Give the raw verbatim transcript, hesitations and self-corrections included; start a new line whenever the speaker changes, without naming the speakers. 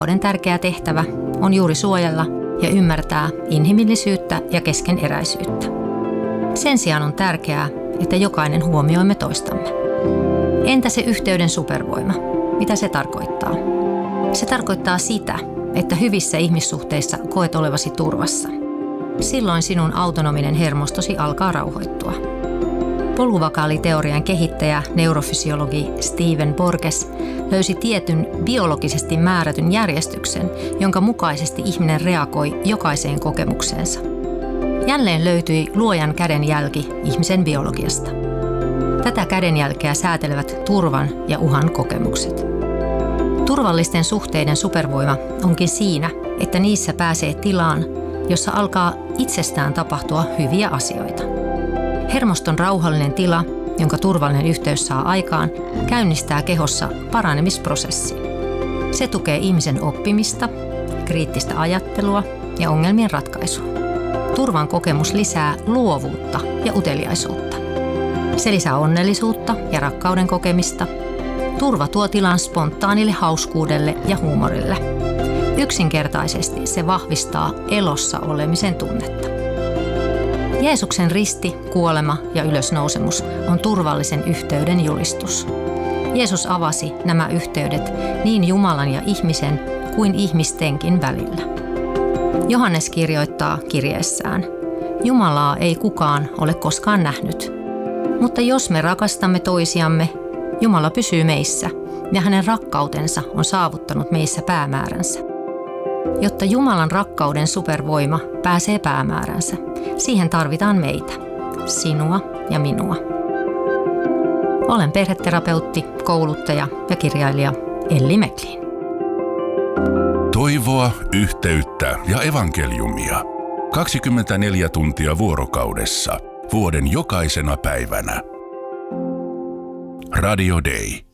tärkeä tehtävä on juuri suojella ja ymmärtää inhimillisyyttä ja keskeneräisyyttä. Sen sijaan on tärkeää, että jokainen huomioimme toistamme. Entä se yhteyden supervoima? Mitä se tarkoittaa? Se tarkoittaa sitä, että hyvissä ihmissuhteissa koet olevasi turvassa. Silloin sinun autonominen hermostosi alkaa rauhoittua. Poluvakaaliteorian kehittäjä, neurofysiologi Stephen Porges löysi tietyn biologisesti määrätyn järjestyksen, jonka mukaisesti ihminen reagoi jokaiseen kokemukseensa. Jälleen löytyi luojan kädenjälki ihmisen biologiasta. Tätä kädenjälkeä säätelevät turvan ja uhan kokemukset. Turvallisten suhteiden supervoima onkin siinä, että niissä pääsee tilaan, jossa alkaa itsestään tapahtua hyviä asioita. Hermoston rauhallinen tila, jonka turvallinen yhteys saa aikaan, käynnistää kehossa paranemisprosessin. Se tukee ihmisen oppimista, kriittistä ajattelua ja ongelmien ratkaisua. Turvan kokemus lisää luovuutta ja uteliaisuutta. Se lisää onnellisuutta ja rakkauden kokemista. Turva tuo tilan spontaanille hauskuudelle ja huumorille. Yksinkertaisesti se vahvistaa elossa olemisen tunnetta. Jeesuksen risti, kuolema ja ylösnousemus on turvallisen yhteyden julistus. Jeesus avasi nämä yhteydet niin Jumalan ja ihmisen kuin ihmistenkin välillä. Johannes kirjoittaa kirjeessään: Jumalaa ei kukaan ole koskaan nähnyt. Mutta jos me rakastamme toisiamme, Jumala pysyy meissä ja hänen rakkautensa on saavuttanut meissä päämääränsä. Jotta Jumalan rakkauden supervoima pääsee päämääränsä, siihen tarvitaan meitä, sinua ja minua. Olen perheterapeutti, kouluttaja ja kirjailija Elli Meklin.
Toivoa, yhteyttä ja evankeliumia. kaksikymmentäneljä tuntia vuorokaudessa, vuoden jokaisena päivänä. Radio Day.